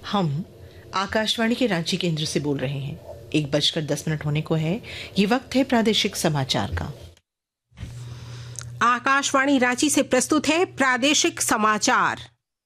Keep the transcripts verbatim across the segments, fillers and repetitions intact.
हम आकाशवाणी के रांची केंद्र से बोल रहे हैं। एक बजकर दस मिनट होने को है। ये वक्त है प्रादेशिक समाचार का। आकाशवाणी रांची से प्रस्तुत है प्रादेशिक समाचार।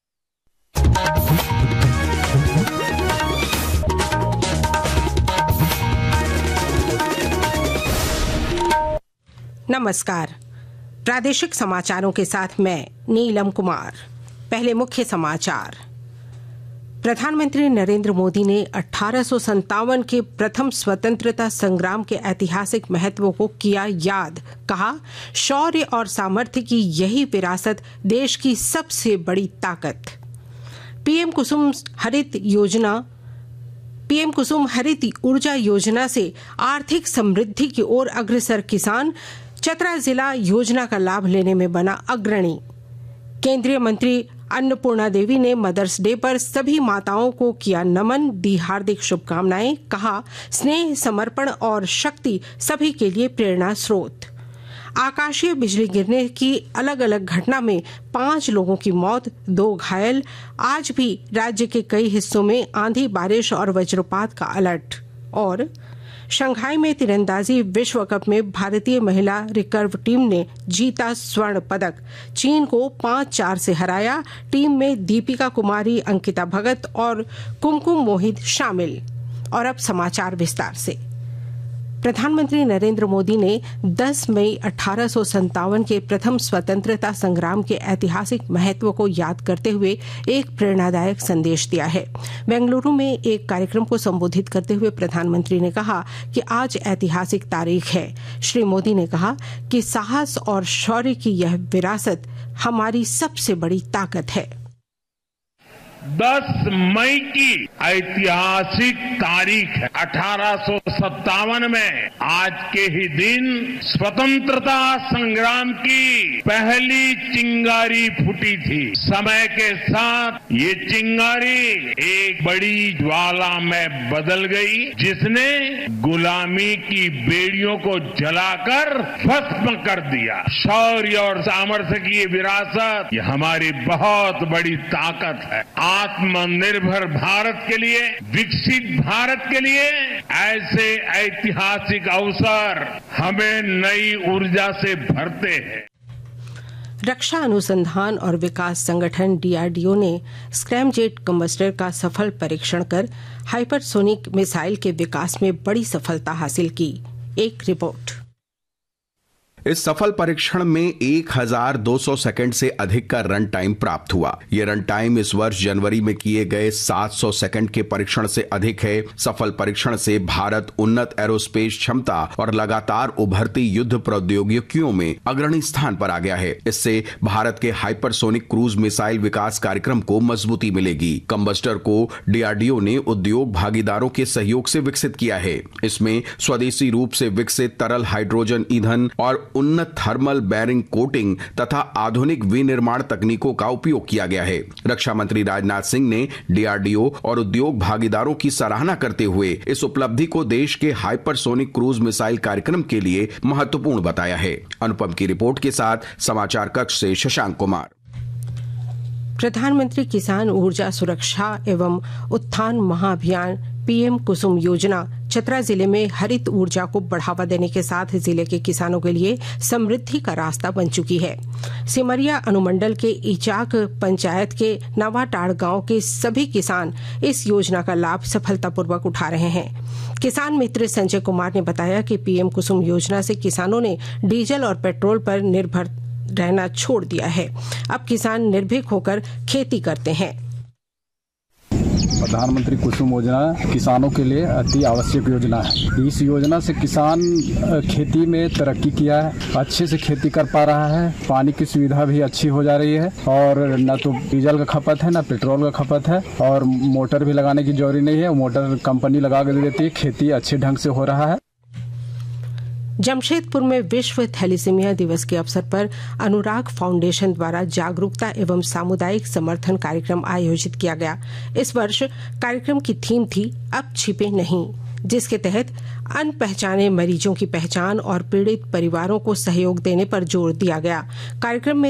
नमस्कार। प्रादेशिक समाचारों के साथ मैं नीलम कुमार। पहले मुख्य समाचार। प्रधानमंत्री नरेंद्र मोदी ने अठारह सौ सत्तावन के प्रथम स्वतंत्रता संग्राम के ऐतिहासिक महत्व को किया याद। कहा, शौर्य और सामर्थ्य की यही विरासत देश की सबसे बड़ी ताकत। पीएम कुसुम हरित योजना पीएम कुसुम हरित ऊर्जा योजना से आर्थिक समृद्धि की ओर अग्रसर किसान। चतरा जिला योजना का लाभ लेने में बना अग्रणी। केंद्रीय मंत्री अन्नपूर्णा देवी ने मदर्स डे पर सभी माताओं को किया नमन, दी हार्दिक शुभकामनाएं। कहा, स्नेह, समर्पण और शक्ति सभी के लिए प्रेरणा स्रोत। आकाशीय बिजली गिरने की अलग अलग घटना में पांच लोगों की मौत, दो घायल। आज भी राज्य के कई हिस्सों में आंधी, बारिश और वज्रपात का अलर्ट। और शंघाई में तीरंदाजी विश्व कप में भारतीय महिला रिकर्व टीम ने जीता स्वर्ण पदक। चीन को पांच चार से हराया। टीम में दीपिका कुमारी, अंकिता भगत और कुमकुम मोहित शामिल। और अब समाचार विस्तार से। प्रधानमंत्री नरेंद्र मोदी ने दस मई अठारह सौ सत्तावन के प्रथम स्वतंत्रता संग्राम के ऐतिहासिक महत्व को याद करते हुए एक प्रेरणादायक संदेश दिया है। बेंगलुरु में एक कार्यक्रम को संबोधित करते हुए प्रधानमंत्री ने कहा कि आज ऐतिहासिक तारीख है। श्री मोदी ने कहा कि साहस और शौर्य की यह विरासत हमारी सबसे बड़ी ताकत है। दस मई की ऐतिहासिक तारीख है। अठारह सौ सत्तावन में आज के ही दिन स्वतंत्रता संग्राम की पहली चिंगारी फूटी थी। समय के साथ ये चिंगारी एक बड़ी ज्वाला में बदल गई, जिसने गुलामी की बेड़ियों को जलाकर भस्म कर दिया। शौर्य और सामर्थ्य की ये विरासत, ये हमारी बहुत बड़ी ताकत है। आत्मनिर्भर भारत के लिए, विकसित भारत के लिए ऐसे ऐतिहासिक अवसर हमें नई ऊर्जा से भरते हैं। रक्षा अनुसंधान और विकास संगठन डीआरडीओ ने स्क्रैमजेट कम्बस्टर का सफल परीक्षण कर हाइपरसोनिक मिसाइल के विकास में बड़ी सफलता हासिल की। एक रिपोर्ट। इस सफल परीक्षण में एक हज़ार दो सौ सेकंड से अधिक का रन टाइम प्राप्त हुआ। यह रन टाइम इस वर्ष जनवरी में किए गए सात सौ सेकंड के परीक्षण से अधिक है। सफल परीक्षण से भारत उन्नत एरोस्पेस क्षमता और लगातार उभरती युद्ध प्रौद्योगिकियों में अग्रणी स्थान पर आ गया है। इससे भारत के हाइपरसोनिक क्रूज मिसाइल विकास कार्यक्रम को मजबूती मिलेगी। कम्बस्टर को डीआरडीओ ने उद्योग भागीदारों के सहयोग से विकसित किया है। इसमें स्वदेशी रूप से विकसित तरल हाइड्रोजन ईंधन और उन्नत थर्मल बैरिंग कोटिंग तथा आधुनिक विनिर्माण तकनीकों का उपयोग किया गया है। रक्षा मंत्री राजनाथ सिंह ने डीआरडीओ और उद्योग भागीदारों की सराहना करते हुए इस उपलब्धि को देश के हाइपरसोनिक क्रूज मिसाइल कार्यक्रम के लिए महत्वपूर्ण बताया है। अनुपम की रिपोर्ट के साथ समाचार कक्ष से शशांक कुमार। प्रधानमंत्री किसान ऊर्जा सुरक्षा एवं उत्थान महाअभियान पीएम कुसुम योजना चतरा जिले में हरित ऊर्जा को बढ़ावा देने के साथ जिले के किसानों के लिए समृद्धि का रास्ता बन चुकी है। सिमरिया अनुमंडल के इचाक पंचायत के नवाटाड़ गांव के सभी किसान इस योजना का लाभ सफलतापूर्वक उठा रहे हैं। किसान मित्र संजय कुमार ने बताया कि पीएम कुसुम योजना से किसानों ने डीजल और पेट्रोल पर निर्भर रहना छोड़ दिया है। अब किसान निर्भीक होकर खेती करते हैं। प्रधानमंत्री कुसुम योजना किसानों के लिए अति आवश्यक योजना है। इस योजना से किसान खेती में तरक्की किया है, अच्छे से खेती कर पा रहा है, पानी की सुविधा भी अच्छी हो जा रही है और न तो डीजल का खपत है न पेट्रोल का खपत है और मोटर भी लगाने की जरूरी नहीं है। मोटर कंपनी लगा के देती है, खेती अच्छे ढंग से हो रहा है। जमशेदपुर में विश्व थैलीसीमिया दिवस के अवसर पर अनुराग फाउंडेशन द्वारा जागरूकता एवं सामुदायिक समर्थन कार्यक्रम आयोजित किया गया। इस वर्ष कार्यक्रम की थीम थी अब छिपे नहीं, जिसके तहत अनपहचाने मरीजों की पहचान और पीड़ित परिवारों को सहयोग देने पर जोर दिया गया। कार्यक्रम में